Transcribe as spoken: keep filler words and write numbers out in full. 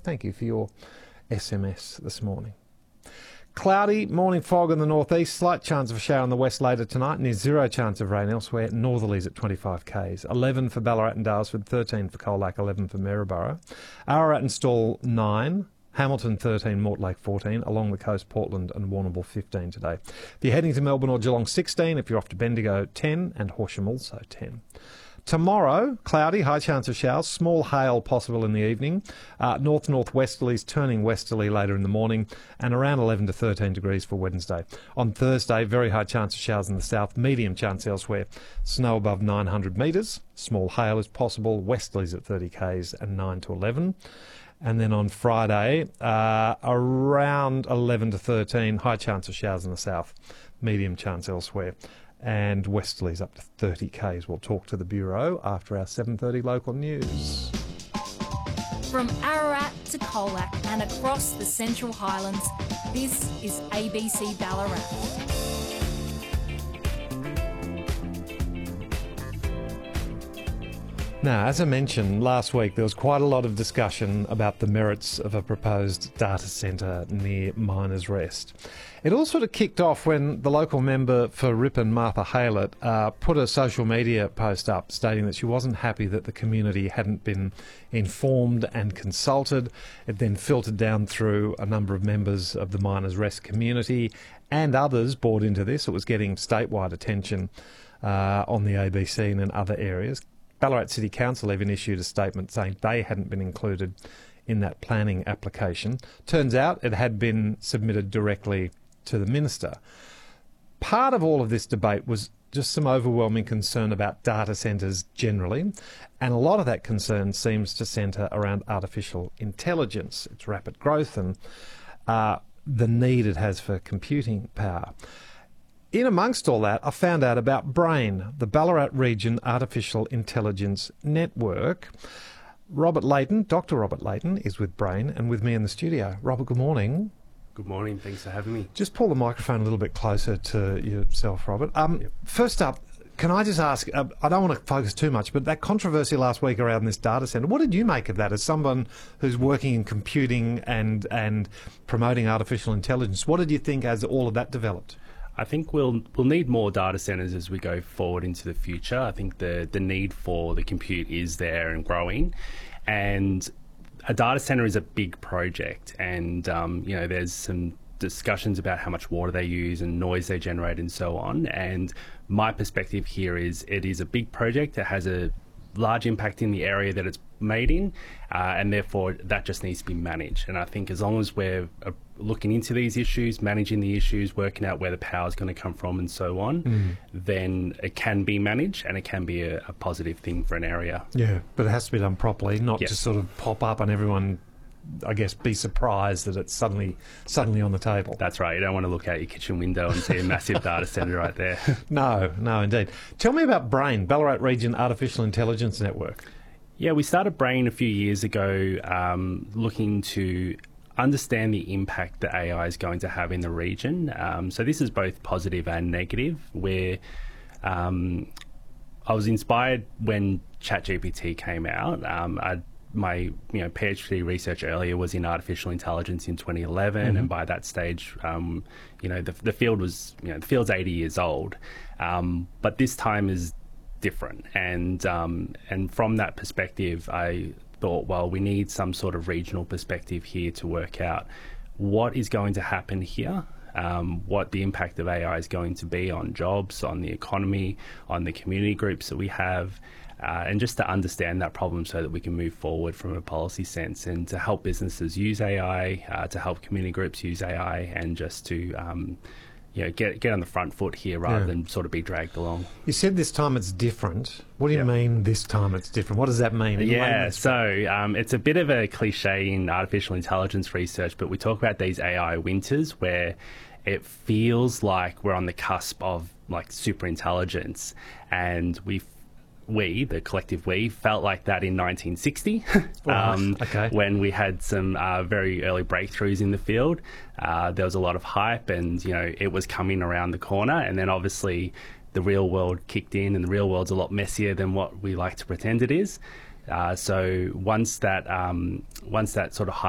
Thank you for your S M S this morning. Cloudy, morning fog in the northeast, slight chance of a shower in the west later tonight, near zero chance of rain elsewhere. Northerlies at twenty-five k's. eleven for Ballarat and Daylesford, thirteen for Colac, eleven for Maryborough. Ararat and Stawell, nine. Hamilton thirteen, Mortlake fourteen, along the coast Portland and Warrnambool fifteen today. If you're heading to Melbourne or Geelong, sixteen, if you're off to Bendigo, ten, and Horsham also ten. Tomorrow, cloudy, high chance of showers, small hail possible in the evening, uh, north-northwesterlies turning westerly later in the morning, and around eleven to thirteen degrees for Wednesday. On Thursday, very high chance of showers in the south, medium chance elsewhere, snow above nine hundred metres, small hail is possible, westerlies at thirty k's and nine to eleven. And then on Friday, uh, around eleven to thirteen, high chance of showers in the south, medium chance elsewhere. And westerlies up to thirty k's. We'll talk to the Bureau after our seven thirty local news. From Ararat to Colac and across the Central Highlands, this is A B C Ballarat. Now, as I mentioned last week, there was quite a lot of discussion about the merits of a proposed data centre near Miners Rest. It all sort of kicked off when the local member for Ripon, Martha Haylett, uh, put a social media post up stating that she wasn't happy that the community hadn't been informed and consulted. It then filtered down through a number of members of the Miners Rest community, and others bought into this. It was getting statewide attention uh, on the A B C and in other areas. Ballarat City Council even issued a statement saying they hadn't been included in that planning application. Turns out it had been submitted directly to the Minister. Part of all of this debate was just some overwhelming concern about data centres generally, and a lot of that concern seems to centre around artificial intelligence, its rapid growth and uh, the need it has for computing power. In amongst all that, I found out about BRAIN, the Ballarat Region Artificial Intelligence Network. Robert Layton, Doctor Robert Layton, is with BRAIN and with me in the studio. Robert, good morning. Good morning. Thanks for having me. Just pull the microphone a little bit closer to yourself, Robert. Um, yep. First up, can I just ask, uh, I don't want to focus too much, but that controversy last week around this data centre, what did you make of that as someone who's working in computing and, and promoting artificial intelligence? What did you think as all of that developed? I think we'll we'll need more data centres as we go forward into the future. I think the, the need for the compute is there and growing, and a data centre is a big project, and um, you know there's some discussions about how much water they use and noise they generate and so on. And my perspective here is it is a big project that has a large impact in the area that it's made in, uh, and therefore that just needs to be managed. And I think as long as we're uh, looking into these issues, managing the issues, working out where the power is going to come from and so on, mm. then it can be managed and it can be a, a positive thing for an area. Yeah, but it has to be done properly, not yes. just sort of pop up and everyone, I guess, be surprised that it's suddenly suddenly on the table. That's right. You don't want to look out your kitchen window and see a massive data centre right there. No, no, indeed. Tell me about BRAIN, Ballarat Region Artificial Intelligence Network. Yeah, we started BRAIN a few years ago um, looking to understand the impact that A I is going to have in the region. Um, so this is both positive and negative, where um, I was inspired when ChatGPT came out. Um, I'd My you know PhD research earlier was in artificial intelligence in twenty eleven, mm-hmm. and by that stage, um, you know the the field was you know the field's eighty years old, um, but this time is different, and um, and from that perspective, I thought, well, we need some sort of regional perspective here to work out what is going to happen here. Um, what the impact of A I is going to be on jobs, on the economy, on the community groups that we have. Uh, and just to understand that problem so that we can move forward from a policy sense, and to help businesses use A I, uh, to help community groups use A I, and just to um, you know, get get on the front foot here rather yeah. than sort of be dragged along. You said this time it's different. What do you yep. mean this time it's different? What does that mean? Yeah, so um, it's a bit of a cliche in artificial intelligence research, but we talk about these A I winters where it feels like we're on the cusp of like super intelligence, and we we, the collective we, felt like that in nineteen sixty um, okay. when we had some uh, very early breakthroughs in the field. Uh, there was a lot of hype, and you know it was coming around the corner, and then obviously the real world kicked in, and the real world's a lot messier than what we like to pretend it is. Uh, so once that um, once that sort of hype